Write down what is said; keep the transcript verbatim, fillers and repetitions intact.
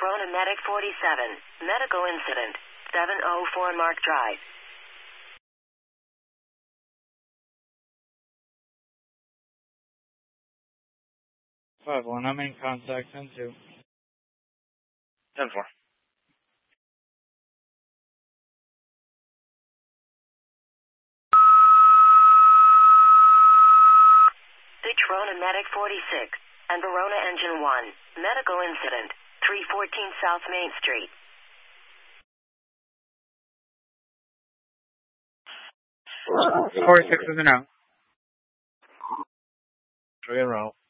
Rona Medic forty-seven, medical incident, seven oh four Mark Drive. five one, I'm in contact, ten two. ten four. Rona Medic forty-six, and Verona Engine one, medical incident, three fourteen South Main Street. forty-six is an out. Three in a row.